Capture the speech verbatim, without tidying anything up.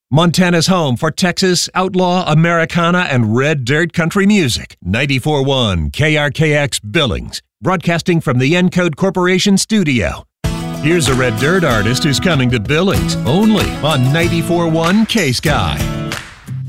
Montana's home for Texas, outlaw, Americana, and red dirt country music. ninety-four point one K R K X Billings, broadcasting from the Encode Corporation studio. Here's a red dirt artist who's coming to Billings, only on ninety-four point one K-Sky.